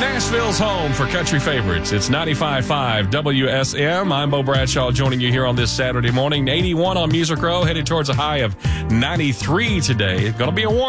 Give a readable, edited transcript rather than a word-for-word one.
Nashville's home for country favorites. It's 95.5 WSM. I'm Bo Bradshaw joining you here on this Saturday morning. 81 on Music Row, headed towards a high of 93 today. It's going to be a warm